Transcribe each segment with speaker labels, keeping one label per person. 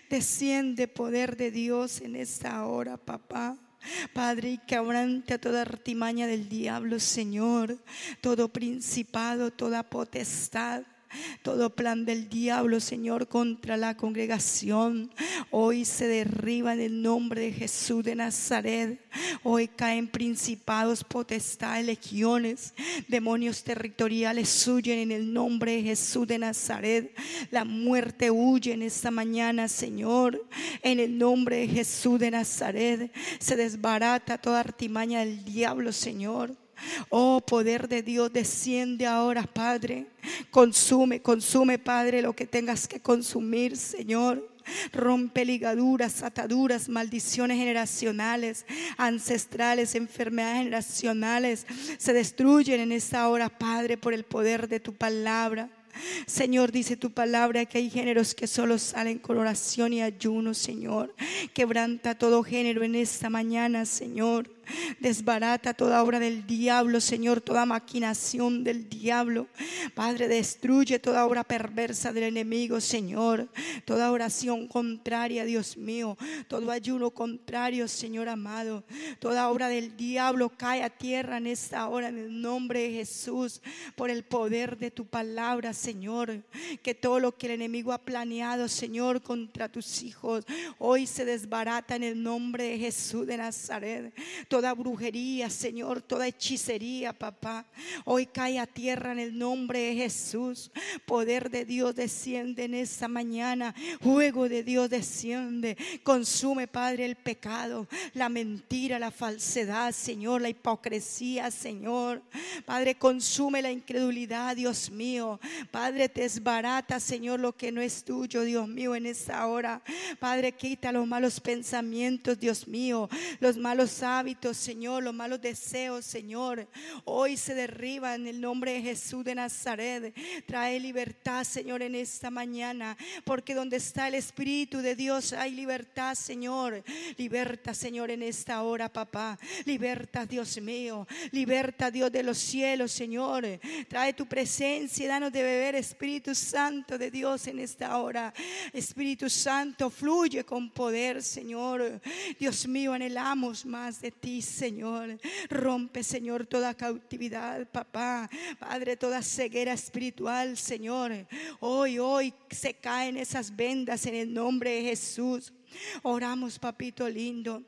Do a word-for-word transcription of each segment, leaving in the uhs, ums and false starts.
Speaker 1: Desciende poder de Dios en esta hora, papá. Padre, y quebranta toda artimaña del diablo, Señor, todo principado, toda potestad, todo plan del diablo, Señor, contra la congregación, hoy se derriba en el nombre de Jesús de Nazaret. Hoy caen principados, potestades, legiones, demonios territoriales huyen en el nombre de Jesús de Nazaret. La muerte huye en esta mañana, Señor, en el nombre de Jesús de Nazaret. Se desbarata toda artimaña del diablo, Señor. Oh, poder de Dios, desciende ahora, Padre. Consume, consume, Padre, lo que tengas que consumir, Señor. Rompe ligaduras, ataduras, maldiciones generacionales, ancestrales, enfermedades generacionales. Se destruyen en esta hora, Padre, por el poder de tu palabra. Señor, dice tu palabra que hay géneros que solo salen con oración y ayuno, Señor. Quebranta todo género en esta mañana, Señor. Desbarata toda obra del diablo, Señor, toda maquinación del diablo. Padre, destruye toda obra perversa del enemigo, Señor. Toda oración contraria, Dios mío. Todo ayuno contrario, Señor amado. Toda obra del diablo cae a tierra en esta hora en el nombre de Jesús. Por el poder de tu palabra, Señor. Que todo lo que el enemigo ha planeado, Señor, contra tus hijos, hoy se desbarata en el nombre de Jesús de Nazaret. Toda brujería, Señor, toda hechicería, papá, hoy cae a tierra en el nombre de Jesús. Poder de Dios desciende en esta mañana. Fuego de Dios desciende. Consume, Padre, el pecado, la mentira, la falsedad, Señor, la hipocresía, Señor. Padre, consume la incredulidad, Dios mío. Padre, desbarata, Señor, lo que no es tuyo, Dios mío, en esta hora. Padre, quita los malos pensamientos, Dios mío, los malos hábitos, Señor, los malos deseos, Señor. Hoy se derriba en el nombre de Jesús de Nazaret. Trae libertad, Señor, en esta mañana, porque donde está el Espíritu de Dios hay libertad, Señor. Liberta, Señor, en esta hora, papá. Liberta, Dios mío. Liberta, Dios de los cielos, Señor. Trae tu presencia y danos de beber, Espíritu Santo de Dios, en esta hora. Espíritu Santo, fluye con poder, Señor. Dios mío, anhelamos más de ti, Señor. Rompe, Señor, toda cautividad, papá. Padre, toda ceguera espiritual, Señor. Hoy, hoy se caen esas vendas en el nombre de Jesús. Oramos, papito lindo.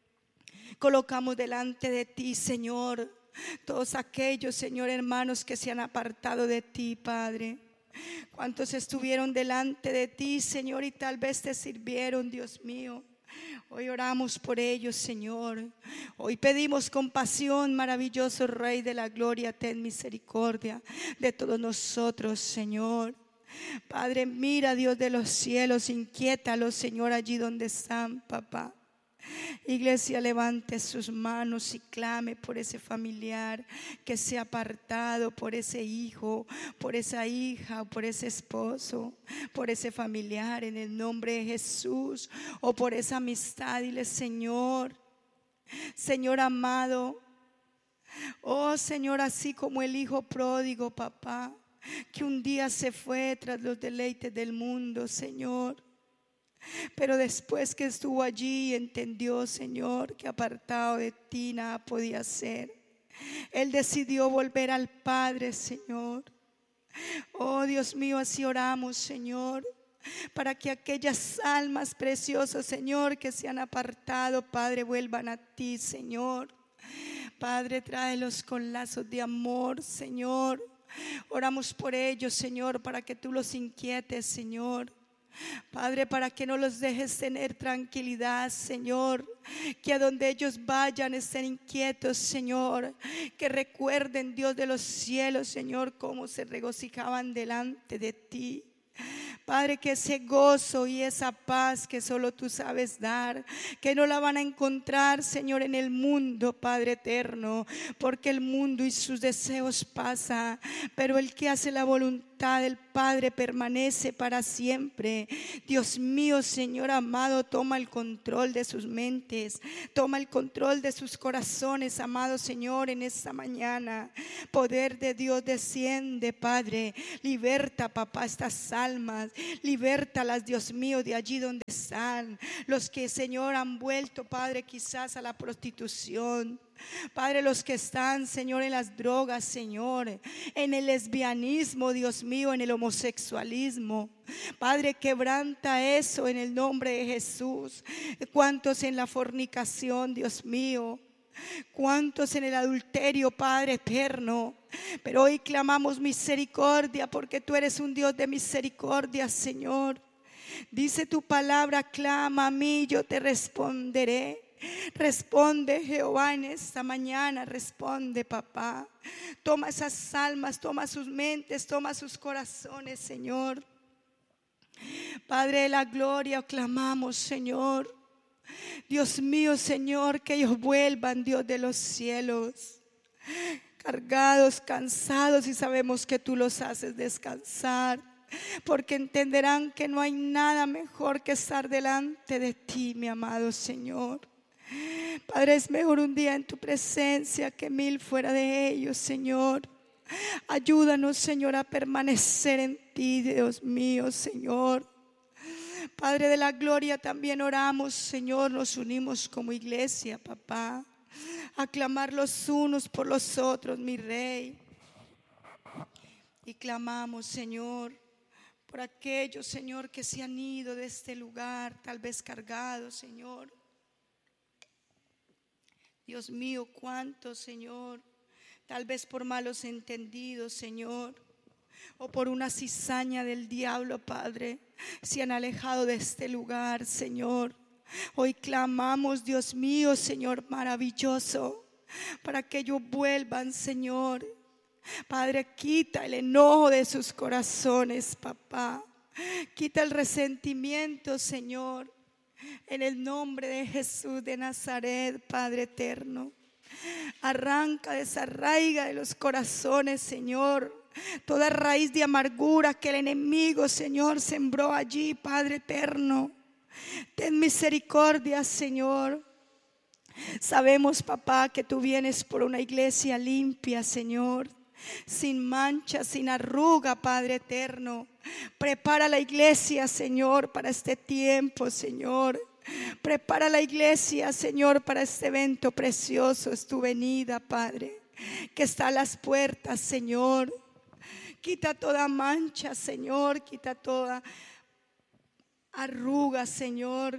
Speaker 1: Colocamos delante de ti, Señor, todos aquellos, Señor, hermanos que se han apartado de ti, Padre. Cuántos estuvieron delante de ti, Señor, y tal vez te sirvieron, Dios mío. Hoy oramos por ellos, Señor. Hoy pedimos compasión, maravilloso Rey de la gloria. Ten misericordia de todos nosotros, Señor. Padre, mira, Dios de los cielos, inquiétalos, Señor, allí donde están, papá. Iglesia, levante sus manos y clame por ese familiar que se ha apartado, por ese hijo, por esa hija, por ese esposo, por ese familiar, en el nombre de Jesús, o por esa amistad. Dile: Señor, Señor amado, oh Señor, así como el hijo pródigo, papá, que un día se fue tras los deleites del mundo, Señor. Pero después que estuvo allí, entendió, Señor, que apartado de ti nada podía hacer. Él decidió volver al Padre, Señor. Oh Dios mío, así oramos, Señor, para que aquellas almas preciosas, Señor, que se han apartado, Padre, vuelvan a ti, Señor. Padre, tráelos con lazos de amor, Señor. Oramos por ellos, Señor, para que tú los inquietes, Señor. Padre, para que no los dejes tener tranquilidad, Señor. Que a donde ellos vayan estén inquietos, Señor. Que recuerden, Dios de los cielos, Señor, cómo se regocijaban delante de ti. Padre, que ese gozo y esa paz que solo tú sabes dar, que no la van a encontrar, Señor, en el mundo, Padre eterno, porque el mundo y sus deseos pasan, pero el que hace la voluntad voluntad del Padre permanece para siempre. Dios mío, Señor amado, toma el control de sus mentes, toma el control de sus corazones, amado Señor, en esta mañana. Poder de Dios desciende, Padre. Liberta, papá, estas almas, libértalas, Dios mío, de allí donde están. Los que, Señor, han vuelto, Padre, quizás a la prostitución. Padre, los que están, Señor, en las drogas, Señor, en el lesbianismo, Dios mío, en el homosexualismo. Padre, quebranta eso en el nombre de Jesús. Cuántos en la fornicación, Dios mío. Cuántos en el adulterio, Padre eterno. Pero hoy clamamos misericordia, porque tú eres un Dios de misericordia, Señor. Dice tu palabra: clama a mí, yo te responderé. Responde, Jehová, en esta mañana. Responde, papá. Toma esas almas, toma sus mentes, toma sus corazones, Señor. Padre de la gloria, clamamos, Señor. Dios mío, Señor, que ellos vuelvan, Dios de los cielos, cargados, cansados, y sabemos que tú los haces descansar, porque entenderán que no hay nada mejor que estar delante de ti, mi amado Señor. Padre, es mejor un día en tu presencia que mil fuera de ellos, Señor. Ayúdanos, Señor, a permanecer en ti, Dios mío, Señor. Padre de la gloria, también oramos, Señor, nos unimos como iglesia, papá, a clamar los unos por los otros, mi Rey. Y clamamos, Señor, por aquellos, Señor, que se han ido de este lugar, tal vez cargados, Señor. Dios mío, cuántos, Señor, tal vez por malos entendidos, Señor, o por una cizaña del diablo, Padre, se han alejado de este lugar, Señor. Hoy clamamos, Dios mío, Señor maravilloso, para que ellos vuelvan, Señor. Padre, quita el enojo de sus corazones, papá. Quita el resentimiento, Señor, en el nombre de Jesús de Nazaret, Padre eterno. Arranca, desarraiga de los corazones, Señor, toda raíz de amargura que el enemigo, Señor, sembró allí, Padre eterno. Ten misericordia, Señor. Sabemos, papá, que tú vienes por una iglesia limpia, Señor, sin mancha, sin arruga, Padre eterno. Prepara la iglesia, Señor, para este tiempo, Señor. Prepara la iglesia, Señor, para este evento precioso. Es tu venida, Padre, que está a las puertas, Señor. Quita toda mancha, Señor. Quita toda arruga, Señor.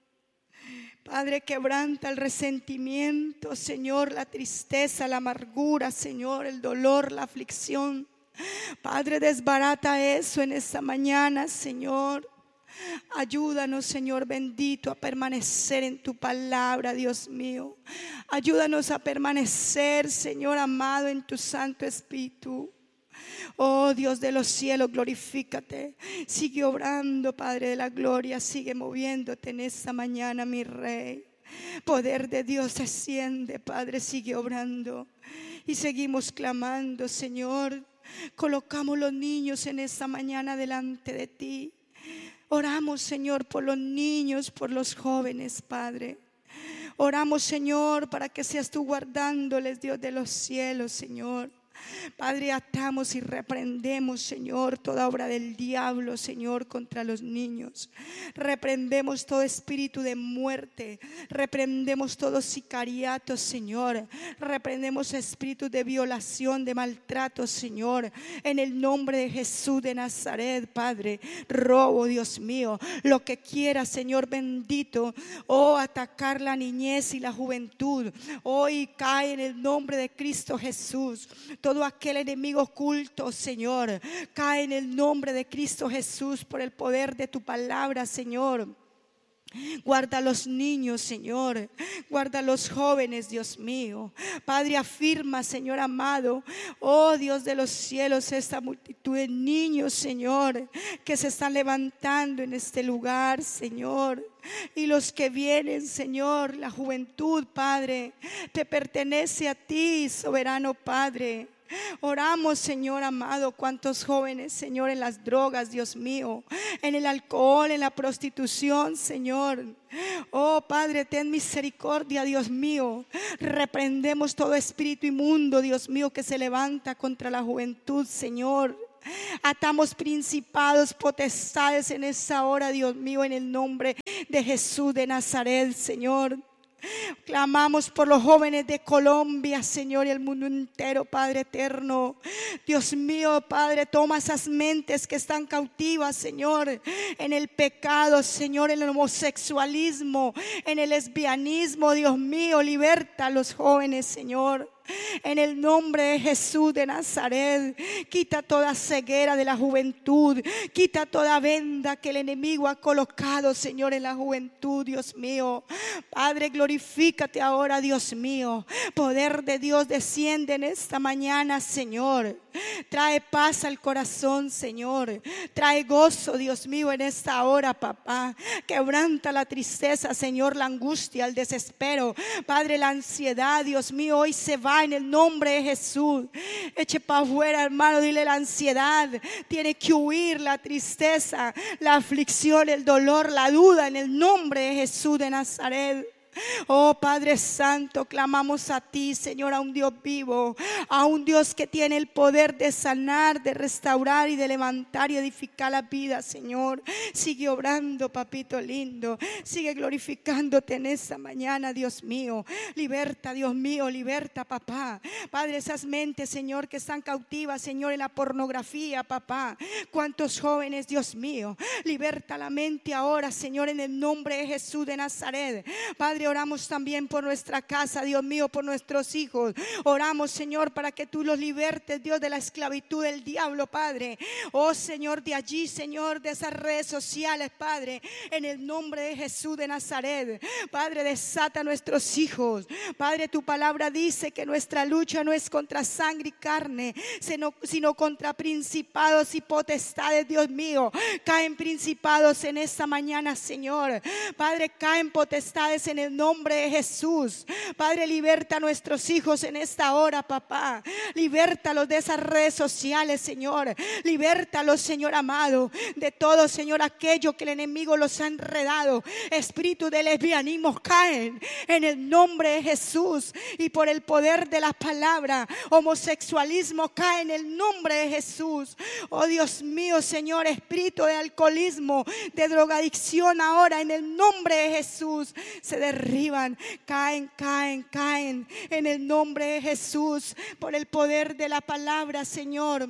Speaker 1: Padre, quebranta el resentimiento, Señor, la tristeza, la amargura, Señor, el dolor, la aflicción. Padre, desbarata eso en esta mañana, Señor. Ayúdanos, Señor bendito, a permanecer en tu palabra, Dios mío. Ayúdanos a permanecer, Señor amado, en tu Santo Espíritu. Oh Dios de los cielos, glorifícate. Sigue obrando, Padre de la gloria. Sigue moviéndote en esta mañana, mi Rey. Poder de Dios desciende, Padre, sigue obrando. Y seguimos clamando, Señor. Colocamos los niños en esta mañana delante de ti. Oramos, Señor, por los niños, por los jóvenes, Padre. Oramos, Señor, para que seas tú guardándoles, Dios de los cielos, Señor. Padre, atamos y reprendemos, Señor, toda obra del diablo, Señor, contra los niños. Reprendemos todo espíritu de muerte. Reprendemos todo sicariato, Señor. Reprendemos espíritus de violación, de maltrato, Señor. En el nombre de Jesús de Nazaret, Padre. Robo, Dios mío, lo que quiera, Señor bendito. Oh, atacar la niñez y la juventud. Hoy cae en el nombre de Cristo Jesús. Todo aquel enemigo oculto, Señor, cae en el nombre de Cristo Jesús por el poder de tu palabra, Señor. Guarda a los niños, Señor. Guarda a los jóvenes, Dios mío. Padre, afirma, Señor amado, oh Dios de los cielos, esta multitud de niños, Señor, que se están levantando en este lugar, Señor. Y los que vienen, Señor, la juventud, Padre, te pertenece a ti, soberano Padre. Oramos, Señor amado, cuántos jóvenes, Señor, en las drogas, Dios mío, en el alcohol, en la prostitución, Señor. Oh Padre, ten misericordia, Dios mío. Reprendemos todo espíritu inmundo, Dios mío, que se levanta contra la juventud, Señor. Atamos principados, potestades en esa hora, Dios mío, en el nombre de Jesús de Nazaret, Señor. Clamamos por los jóvenes de Colombia, Señor, y el mundo entero, Padre eterno. Dios mío, Padre, toma esas mentes que están cautivas, Señor, en el pecado, Señor, en el homosexualismo, en el lesbianismo. Dios mío, liberta a los jóvenes, Señor. En el nombre de Jesús de Nazaret, quita toda ceguera de la juventud, quita toda venda que el enemigo ha colocado, Señor, en la juventud, Dios mío. Padre, glorifícate ahora, Dios mío. Poder de Dios desciende en esta mañana, Señor. Trae paz al corazón, Señor. Trae gozo, Dios mío, en esta hora, papá. Quebranta la tristeza, Señor, la angustia, el desespero, Padre, la ansiedad, Dios mío, hoy se va en el nombre de Jesús. Eche para afuera, hermano, dile: la ansiedad tiene que huir, la tristeza, la aflicción, el dolor, la duda, en el nombre de Jesús de Nazaret. Oh Padre Santo, clamamos a ti, Señor, a un Dios vivo, a un Dios que tiene el poder de sanar, de restaurar y de levantar y edificar la vida, Señor. Sigue obrando, papito lindo. Sigue glorificándote en esta mañana, Dios mío. Liberta, Dios mío, liberta, papá. Padre, esas mentes, Señor, que están cautivas, Señor, en la pornografía, papá. Cuántos jóvenes, Dios mío. Liberta la mente ahora, Señor, en el nombre de Jesús de Nazaret. Padre, oramos también por nuestra casa, Dios mío, por nuestros hijos. Oramos, Señor, para que tú los libertes, Dios, de la esclavitud del diablo, Padre. Oh Señor, de allí, Señor, de esas redes sociales, Padre, en el nombre de Jesús de Nazaret. Padre, desata a nuestros hijos. Padre, tu palabra dice que nuestra lucha no es contra sangre y carne, sino, sino contra principados y potestades, Dios mío. Caen principados en esta mañana, Señor. Padre, caen potestades en el nombre de Jesús. Padre, liberta a nuestros hijos en esta hora, papá. Libértalos de esas redes sociales, Señor. Libértalos, Señor amado, de todo, Señor, aquello que el enemigo los ha enredado. Espíritu de lesbianismo caen en el nombre de Jesús y por el poder de la palabra. Homosexualismo cae en el nombre de Jesús. Oh Dios mío, Señor, espíritu de alcoholismo, de drogadicción, ahora en el nombre de Jesús se derriban, caen, caen, caen en el nombre de Jesús, por el poder de la palabra, Señor.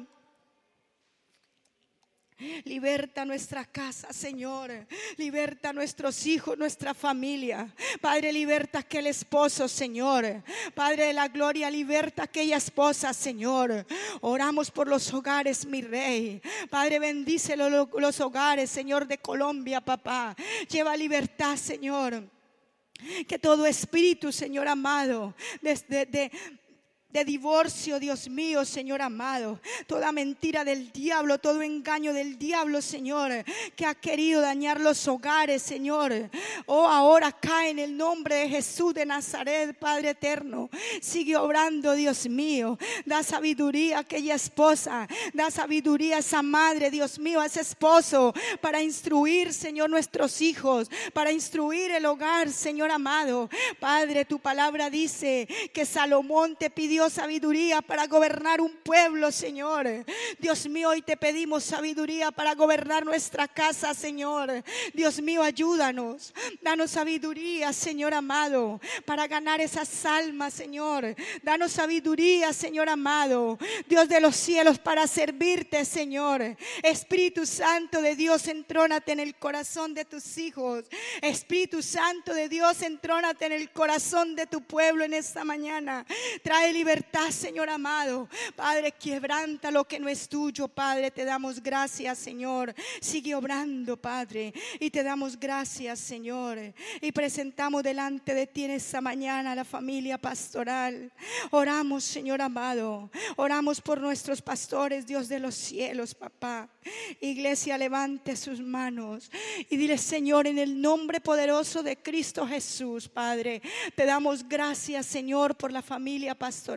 Speaker 1: Liberta nuestra casa, Señor. Liberta a nuestros hijos, nuestra familia. Padre, liberta a aquel esposo, Señor. Padre de la gloria, liberta a aquella esposa, Señor. Oramos por los hogares, mi Rey. Padre, bendice los, los hogares, Señor, de Colombia, papá. Lleva libertad, Señor. Que todo espíritu, Señor amado, desde de, de divorcio, Dios mío, Señor amado, toda mentira del diablo, todo engaño del diablo, Señor, que ha querido dañar los hogares, Señor, oh, ahora cae en el nombre de Jesús de Nazaret, Padre eterno. Sigue obrando, Dios mío. Da sabiduría a aquella esposa, da sabiduría a esa madre, Dios mío, a ese esposo, para instruir, Señor, nuestros hijos, para instruir el hogar, Señor amado. Padre, tu palabra dice que Salomón te pidió sabiduría para gobernar un pueblo, Señor. Dios mío, hoy te pedimos sabiduría para gobernar nuestra casa, Señor. Dios mío, ayúdanos. Danos sabiduría, Señor amado, para ganar esas almas, Señor. Danos sabiduría, Señor amado, Dios de los cielos, para servirte, Señor. Espíritu Santo de Dios, entrónate en el corazón de tus hijos. Espíritu Santo de Dios, entrónate en el corazón de tu pueblo en esta mañana. Trae libertad, Señor amado. Padre, quebranta lo que no es tuyo, Padre. Te damos gracias, Señor. Sigue obrando, Padre, y te damos gracias, Señor. Y presentamos delante de ti en esta mañana la familia pastoral. Oramos, Señor amado. Oramos por nuestros pastores, Dios de los cielos, papá. Iglesia, levante sus manos y dile: Señor, en el nombre poderoso de Cristo Jesús, Padre, te damos gracias, Señor, por la familia pastoral.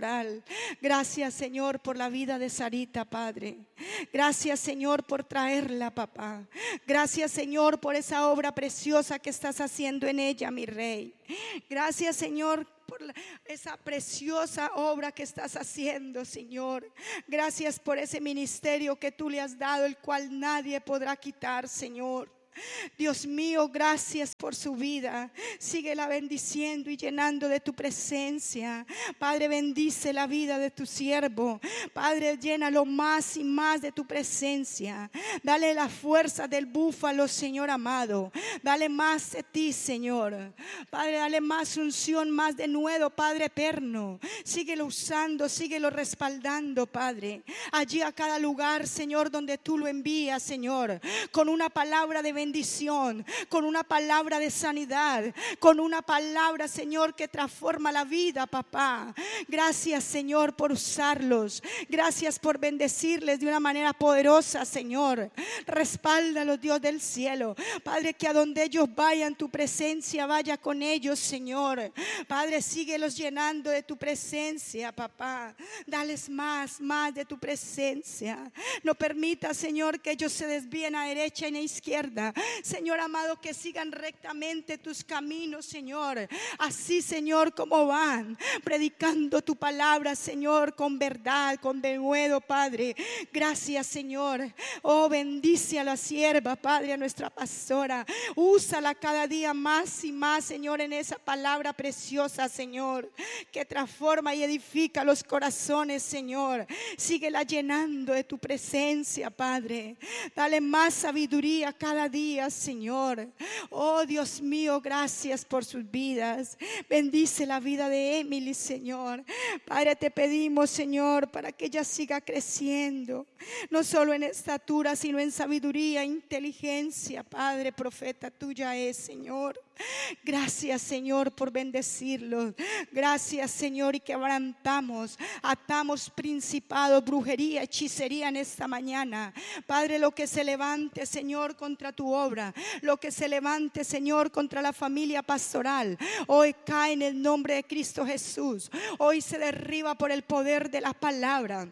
Speaker 1: pastoral. Gracias, Señor, por la vida de Sarita, Padre. Gracias, Señor, por traerla, papá. Gracias, Señor, por esa obra preciosa que estás haciendo en ella, mi Rey. Gracias, Señor, por la, esa preciosa obra que estás haciendo, Señor. Gracias por ese ministerio que tú le has dado, el cual nadie podrá quitar, Señor. Dios mío, gracias por su vida. Síguela bendiciendo y llenando de tu presencia. Padre, bendice la vida de tu siervo. Padre, llénalo más y más de tu presencia. Dale la fuerza del búfalo, Señor amado. Dale más de ti, Señor. Padre, dale más unción, más de nuevo, Padre eterno. Síguelo usando, síguelo respaldando, Padre. Allí a cada lugar, Señor, donde tú lo envías, Señor, con una palabra de bendición. bendición, con una palabra de sanidad, con una palabra, Señor, que transforma la vida, papá. Gracias, Señor, por usarlos. Gracias por bendecirles de una manera poderosa, Señor. Respáldalos, Dios del cielo. Padre, que a donde ellos vayan, tu presencia vaya con ellos, Señor. Padre, síguelos llenando de tu presencia, papá. Dales más, más de tu presencia. No permita, Señor, que ellos se desvíen a derecha y a izquierda. Señor amado, que sigan rectamente tus caminos, Señor. Así, Señor, como van predicando tu palabra, Señor, con verdad, con denuedo, Padre. Gracias, Señor. Oh, bendice a la sierva, Padre, a nuestra pastora. Úsala cada día más y más, Señor, en esa palabra preciosa, Señor, que transforma y edifica los corazones, Señor. Síguela llenando de tu presencia, Padre. Dale más sabiduría cada día, Señor. Oh, Dios mío, gracias por sus vidas. Bendice la vida de Emily, Señor. Padre, te pedimos, Señor, para que ella siga creciendo, no solo en estatura, sino en sabiduría e inteligencia. Padre, profeta tuya es, Señor. Gracias, Señor, por bendecirlos. Gracias, Señor, y quebrantamos, atamos principados, brujería, hechicería en esta mañana. Padre, lo que se levante, Señor, contra tu obra, lo que se levante, Señor, contra la familia pastoral, hoy cae en el nombre de Cristo Jesús. Hoy se derriba por el poder de la palabra.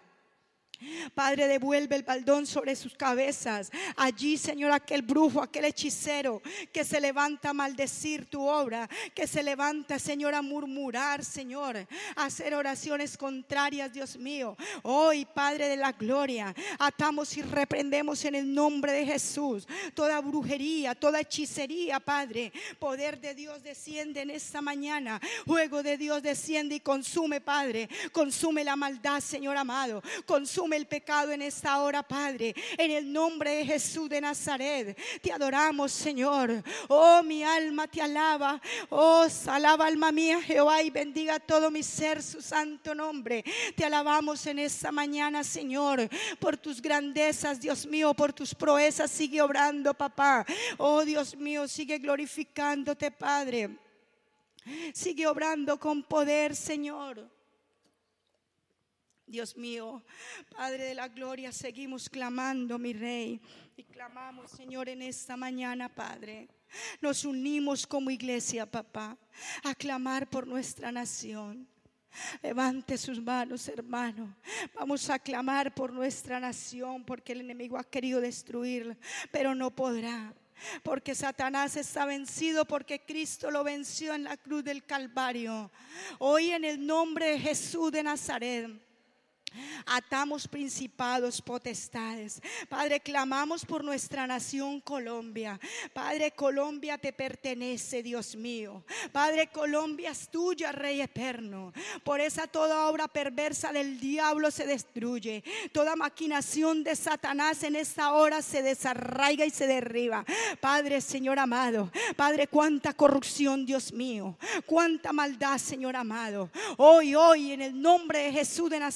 Speaker 1: Padre, devuelve el baldón sobre sus cabezas. Allí, Señor, aquel brujo, aquel hechicero que se levanta a maldecir tu obra, que se levanta, Señor, a murmurar, Señor, a hacer oraciones contrarias, Dios mío. Hoy, Padre de la gloria, atamos y reprendemos en el nombre de Jesús toda brujería, toda hechicería, Padre. Poder de Dios desciende en esta mañana. Fuego de Dios desciende y consume, Padre. Consume la maldad, Señor amado. Consume el pecado en esta hora, Padre, en el nombre de Jesús de Nazaret. Te adoramos, Señor. Oh, mi alma te alaba. Oh, alaba alma mía Jehová, y bendiga todo mi ser su santo nombre. Te alabamos en esta mañana, Señor, por tus grandezas, Dios mío, por tus proezas. Sigue obrando, papá. Oh, Dios mío, sigue glorificándote, Padre. Sigue obrando con poder, Señor. Dios mío, Padre de la gloria, seguimos clamando, mi Rey, y clamamos, Señor, en esta mañana, Padre. Nos unimos como iglesia, papá, a clamar por nuestra nación. Levante sus manos, hermano. Vamos a clamar por nuestra nación, porque el enemigo ha querido destruirla, pero no podrá. Porque Satanás está vencido, porque Cristo lo venció en la cruz del Calvario. Hoy, en el nombre de Jesús de Nazaret, atamos principados, potestades. Padre, clamamos por nuestra nación Colombia. Padre, Colombia te pertenece, Dios mío. Padre, Colombia es tuya, Rey eterno. Por esa toda obra perversa del diablo se destruye. Toda maquinación de Satanás en esta hora se desarraiga y se derriba. Padre, Señor amado, Padre, cuánta corrupción, Dios mío, cuánta maldad, Señor amado. Hoy, hoy, en el nombre de Jesús de Nazaret,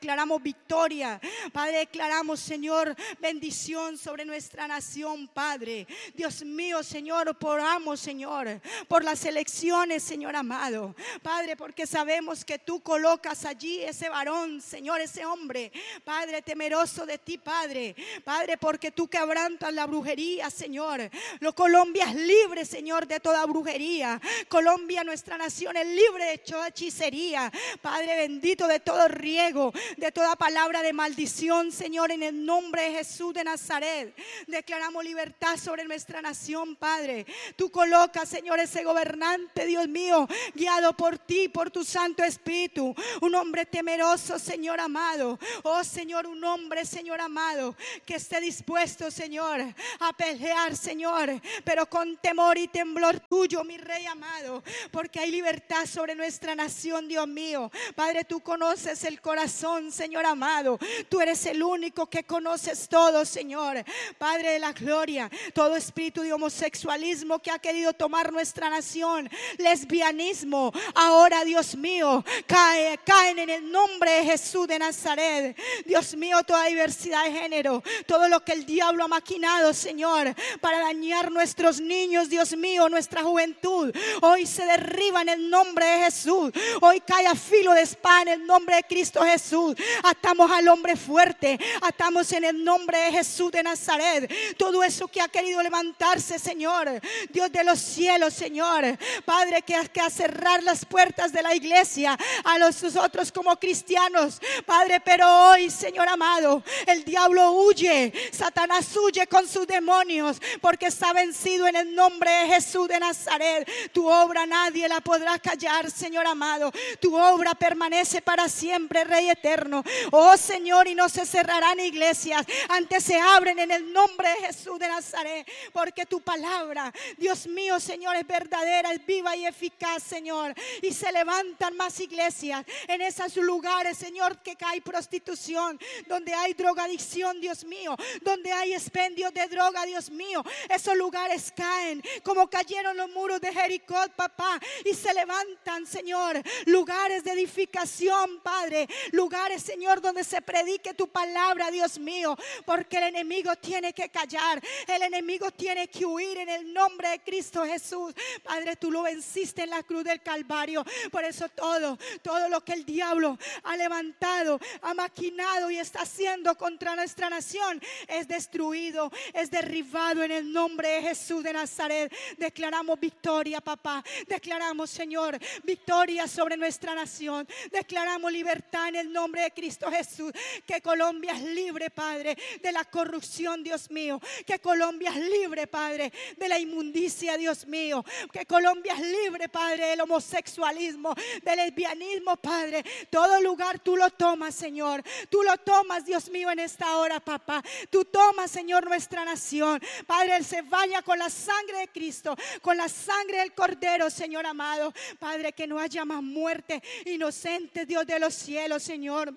Speaker 1: declaramos victoria. Padre, declaramos, Señor, bendición sobre nuestra nación, Padre. Dios mío, Señor, oramos, Señor, por las elecciones, Señor amado. Padre, porque sabemos que tú colocas allí ese varón, Señor, ese hombre, Padre, temeroso de ti, Padre. Padre, porque tú quebrantas la brujería, Señor. Lo Colombia es libre, Señor, de toda brujería. Colombia, nuestra nación, es libre de toda hechicería. Padre bendito, de todo riego, de toda palabra de maldición, Señor, en el nombre de Jesús de Nazaret. Declaramos libertad sobre nuestra nación, Padre. Tú colocas, Señor, ese gobernante, Dios mío, guiado por ti, por tu Santo Espíritu. Un hombre temeroso, Señor amado. Oh, Señor, un hombre, Señor amado, que esté dispuesto, Señor, a pelear, Señor, pero con temor y temblor tuyo, mi Rey amado, porque hay libertad sobre nuestra nación, Dios mío. Padre, tú conoces el corazón, Señor amado. Tú eres el único que conoces todo, Señor. Padre de la gloria, todo espíritu de homosexualismo que ha querido tomar nuestra nación, lesbianismo, ahora, Dios mío, cae, caen en el nombre de Jesús de Nazaret. Dios mío, toda diversidad de género, todo lo que el diablo ha maquinado, Señor, para dañar nuestros niños, Dios mío, nuestra juventud, hoy se derriba en el nombre de Jesús. Hoy cae a filo de espada en el nombre de Cristo Jesús. Atamos al hombre fuerte, atamos en el nombre de Jesús de Nazaret todo eso que ha querido levantarse, Señor, Dios de los cielos, Señor, Padre, que ha que cerrar las puertas de la iglesia a nosotros como cristianos, Padre, pero hoy, Señor amado, el diablo huye, Satanás huye con sus demonios, porque está vencido en el nombre de Jesús de Nazaret. Tu obra nadie la podrá callar, Señor amado. Tu obra permanece para siempre, Rey eterno. Oh, Señor, y no se cerrarán iglesias, antes se abren en el nombre de Jesús de Nazaret, porque tu palabra, Dios mío, Señor, es verdadera, es viva y eficaz, Señor, y se levantan más iglesias en esos lugares, Señor, que hay prostitución, donde hay drogadicción, Dios mío, donde hay expendio de droga, Dios mío. Esos lugares caen como cayeron los muros de Jericó, papá, y se levantan, Señor, lugares de edificación, Padre, lugares, Señor, donde se predique tu palabra, Dios mío, porque el enemigo tiene que callar, el enemigo tiene que huir en el nombre de Cristo Jesús. Padre, tú lo venciste en la cruz del Calvario. Por eso todo, todo lo que el diablo ha levantado, ha maquinado y está haciendo contra nuestra nación es destruido, es derribado en el nombre de Jesús de Nazaret. Declaramos victoria, papá. Declaramos, Señor, victoria sobre nuestra nación. Declaramos libertad en el nombre de Cristo Jesús. Que Colombia es libre, Padre, de la corrupción, Dios mío. Que Colombia es libre, Padre, de la inmundicia, Dios mío. Que Colombia es libre, Padre, del homosexualismo, del lesbianismo, Padre. Todo lugar tú lo tomas, Señor. Tú lo tomas, Dios mío, en esta hora, papá. Tú tomas, Señor, nuestra nación. Padre, Él se vaya con la sangre de Cristo, con la sangre del Cordero, Señor amado. Padre, que no haya más muerte inocente, Dios de los cielos, Señor.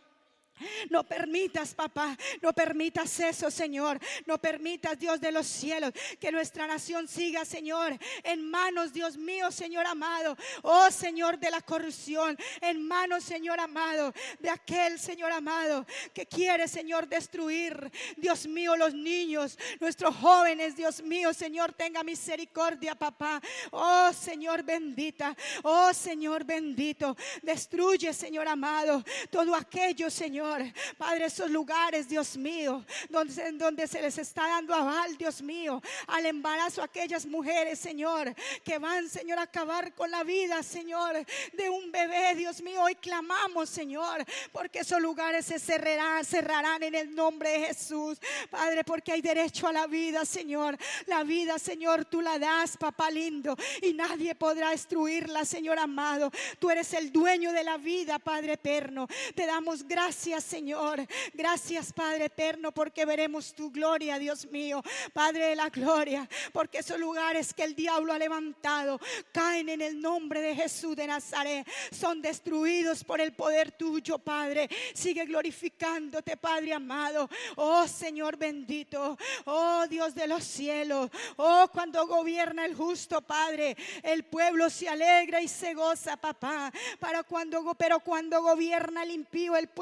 Speaker 1: No permitas, papá, no permitas eso, Señor. No permitas, Dios de los cielos, que nuestra nación siga, Señor, en manos, Dios mío, Señor amado. Oh, Señor, de la corrupción, en manos, Señor amado, de aquel, Señor amado, que quiere, Señor, destruir, Dios mío, los niños, nuestros jóvenes, Dios mío, Señor, tenga misericordia, papá. Oh, Señor bendita, oh, Señor bendito, destruye, Señor amado, todo aquello, Señor, Padre, esos lugares, Dios mío, donde, donde se les está dando aval, Dios mío, al embarazo a aquellas mujeres, Señor, que van, Señor, a acabar con la vida, Señor, de un bebé, Dios mío. Hoy clamamos, Señor, porque esos lugares se cerrarán, cerrarán en el nombre de Jesús, Padre, porque hay derecho a la vida, Señor. La vida, Señor, tú la das, papá lindo, y nadie podrá destruirla, Señor amado. Tú eres el dueño de la vida, Padre eterno. Te damos gracias, Señor. Gracias, Padre eterno, porque veremos tu gloria, Dios mío, Padre de la gloria, porque esos lugares que el diablo ha levantado caen en el nombre de Jesús de Nazaret, son destruidos por el poder tuyo, Padre. Sigue glorificándote, Padre amado. Oh, Señor bendito, oh, Dios de los cielos, oh, cuando gobierna el justo, Padre, el pueblo se alegra y se goza, papá. Para cuando, pero cuando gobierna el impío, el pueblo gime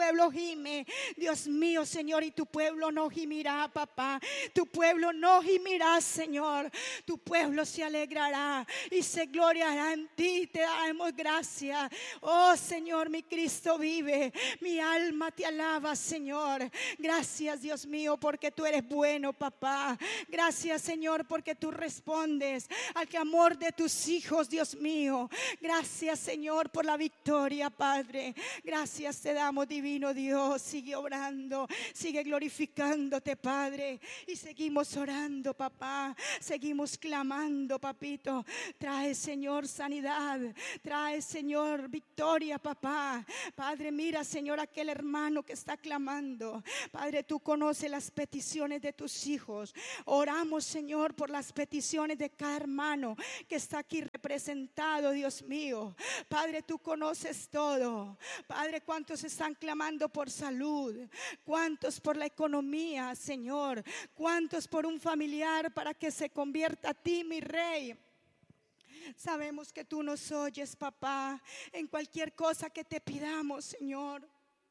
Speaker 1: gime, Dios mío, Señor, y tu pueblo no gimirá, papá. Tu pueblo no gimirá, Señor. Tu pueblo se alegrará y se gloriará en ti. Te damos gracias. Oh Señor, mi Cristo vive. Mi alma te alaba, Señor. Gracias, Dios mío, porque tú eres bueno, papá. Gracias, Señor, porque tú respondes al clamor de tus hijos, Dios mío. Gracias, Señor, por la victoria, Padre. Gracias te damos, divino Dios. Sigue obrando, sigue glorificándote, Padre. Y seguimos orando, papá. Seguimos clamando, papito. Trae, Señor, sanidad. Trae, Señor, victoria, papá. Padre, mira, Señor, aquel hermano que está clamando. Padre, tú conoces las peticiones de tus hijos. Oramos, Señor, por las peticiones de cada hermano que está aquí representado, Dios mío. Padre, tú conoces todo. Padre, cuántos están clamando por salud, cuántos por la economía, Señor, cuántos por un familiar para que se convierta a ti, mi Rey. Sabemos que tú nos oyes, papá, en cualquier cosa que te pidamos, Señor.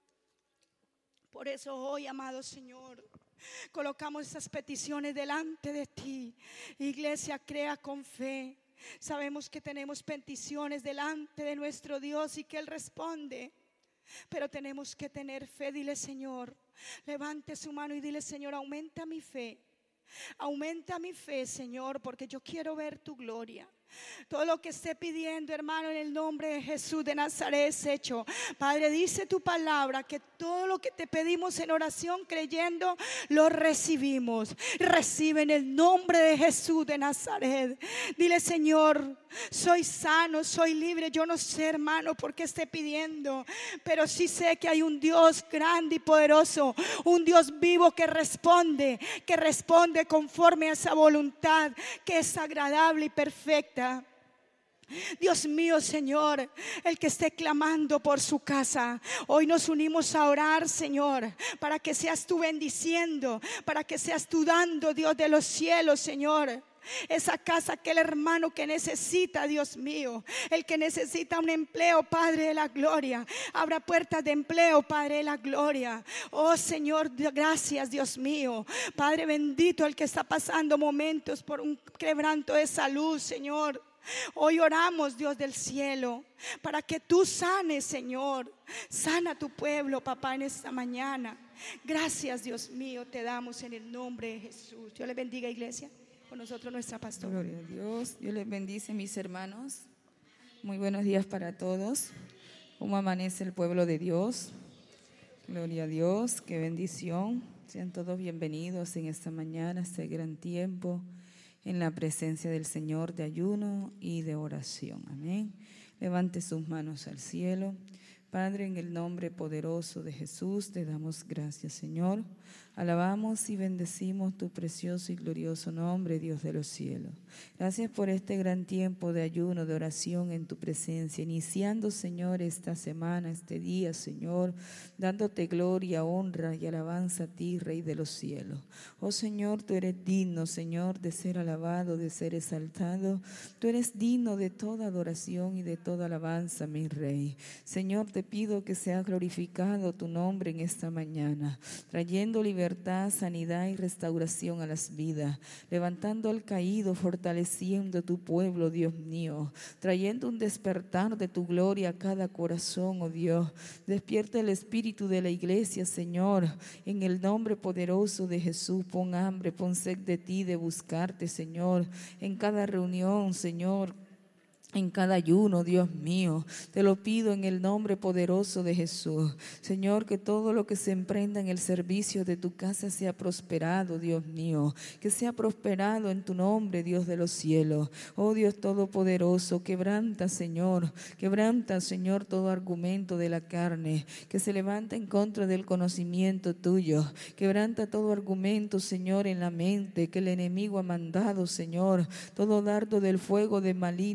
Speaker 1: Por eso hoy, amado Señor, colocamos estas peticiones delante de ti. Iglesia, crea con fe. Sabemos que tenemos peticiones delante de nuestro Dios y que Él responde. Pero tenemos que tener fe. Dile, Señor, levante su mano y dile, Señor, aumenta mi fe. Aumenta mi fe, Señor, porque yo quiero ver tu gloria. Todo lo que esté pidiendo, hermano, en el nombre de Jesús de Nazaret es hecho. Padre, dice tu palabra que todo lo que te pedimos en oración creyendo, lo recibimos. Recibe en el nombre de Jesús de Nazaret. Dile, Señor, soy sano, soy libre. Yo no sé, hermano, por qué esté pidiendo, pero sí sé que hay un Dios grande y poderoso, un Dios vivo que responde, que responde conforme a esa voluntad que es agradable y perfecta. Dios mío, Señor, el que esté clamando por su casa, hoy nos unimos a orar, Señor, para que seas tú bendiciendo, para que seas tú dando, Dios de los cielos, Señor, esa casa, aquel hermano que necesita, Dios mío, el que necesita un empleo, Padre de la gloria, abra puertas de empleo, Padre de la gloria. Oh Señor, gracias, Dios mío, Padre bendito, el que está pasando momentos por un quebranto de salud, Señor. Hoy oramos, Dios del cielo, para que tú sanes, Señor. Sana a tu pueblo, papá, en esta mañana. Gracias, Dios mío, te damos en el nombre de Jesús. Dios les bendiga, iglesia. Con nosotros nuestra pastora.
Speaker 2: Gloria a Dios. Dios les bendice, mis hermanos. Muy buenos días para todos. ¿Cómo amanece el pueblo de Dios? Gloria a Dios, qué bendición. Sean todos bienvenidos en esta mañana, este gran tiempo en la presencia del Señor de ayuno y de oración. Amén. Levante sus manos al cielo. Padre, en el nombre poderoso de Jesús, te damos gracias, Señor. Alabamos y bendecimos tu precioso y glorioso nombre, Dios de los cielos. Gracias por este gran tiempo de ayuno, de oración en tu presencia, iniciando, Señor, esta semana, este día, Señor, dándote gloria, honra y alabanza a ti, Rey de los cielos. Oh Señor, tú eres digno, Señor, de ser alabado, de ser exaltado. Tú eres digno de toda adoración y de toda alabanza, mi Rey. Señor, te pido que sea glorificado tu nombre en esta mañana, trayendo libertad, sanidad y restauración a las vidas, levantando al caído, fortaleciendo tu pueblo, Dios mío, trayendo un despertar de tu gloria a cada corazón, oh Dios. Despierta el espíritu de la iglesia, Señor, en el nombre poderoso de Jesús. Pon hambre, pon sed de ti, de buscarte, Señor, en cada reunión, Señor, en cada ayuno, Dios mío. Te lo pido en el nombre poderoso de Jesús. Señor, que todo lo que se emprenda en el servicio de tu casa sea prosperado, Dios mío. Que sea prosperado en tu nombre, Dios de los cielos. Oh Dios todopoderoso, quebranta, Señor. Quebranta, Señor, todo argumento de la carne que se levanta en contra del conocimiento tuyo. Quebranta todo argumento, Señor, en la mente que el enemigo ha mandado, Señor. Todo dardo del fuego de maligno, Señor.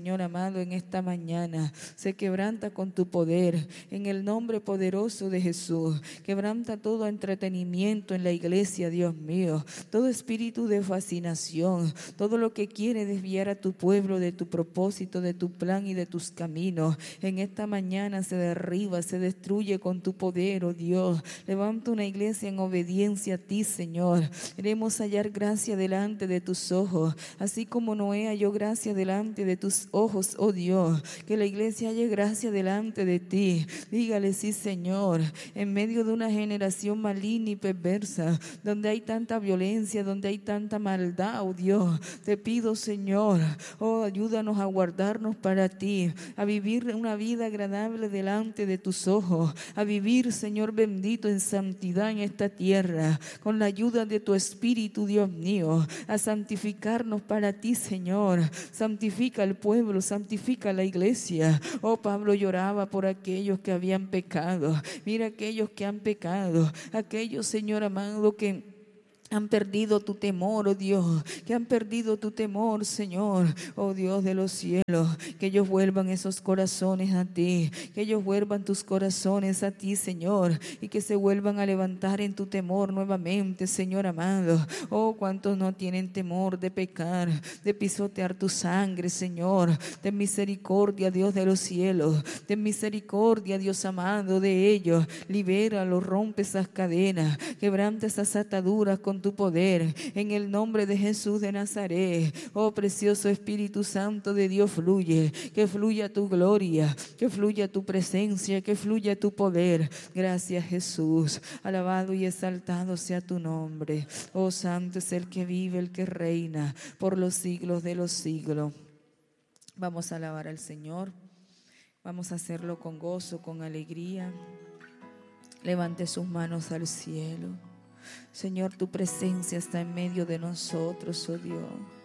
Speaker 2: Señor amado, en esta mañana. Se quebranta con tu poder, en el nombre poderoso de Jesús. Quebranta todo entretenimiento en la iglesia, Dios mío. Todo espíritu de fascinación, todo lo que quiere desviar a tu pueblo de tu propósito, de tu plan y de tus caminos. En esta mañana se derriba, se destruye con tu poder, oh Dios. Levanta una iglesia en obediencia a ti, Señor. Queremos hallar gracia delante de tus ojos, así como Noé halló gracia delante de tus ojos, oh Dios. Que la iglesia halle gracia delante de ti. Dígale, sí, Señor, en medio de una generación maligna y perversa, donde hay tanta violencia, donde hay tanta maldad, oh Dios, te pido, Señor, oh, ayúdanos a guardarnos para ti, a vivir una vida agradable delante de tus ojos, a vivir, Señor bendito, en santidad en esta tierra, con la ayuda de tu Espíritu, Dios mío, a santificarnos para ti, Señor. Santifica al pueblo, santifica la iglesia. Oh, Pablo lloraba por aquellos que habían pecado. Mira aquellos que han pecado, aquellos, Señor amado, que han perdido tu temor, oh Dios, que han perdido tu temor, Señor, oh Dios de los cielos. Que ellos vuelvan esos corazones a ti, que ellos vuelvan tus corazones a ti, Señor, y que se vuelvan a levantar en tu temor nuevamente, Señor amado. Oh, cuántos no tienen temor de pecar, de pisotear tu sangre, Señor. Ten misericordia, Dios de los cielos, ten misericordia, Dios amado, de ellos. Libéralos, rompe esas cadenas, quebranta esas ataduras con tu poder, en el nombre de Jesús de Nazaret. Oh, precioso Espíritu Santo de Dios, fluye, que fluya tu gloria, que fluya tu presencia, que fluya tu poder. Gracias, Jesús. Alabado y exaltado sea tu nombre. Oh, santo es el que vive, el que reina por los siglos de los siglos. Vamos a alabar al Señor. Vamos a hacerlo con gozo, con alegría. Levante sus manos al cielo. Señor, tu presencia está en medio de nosotros, oh Dios.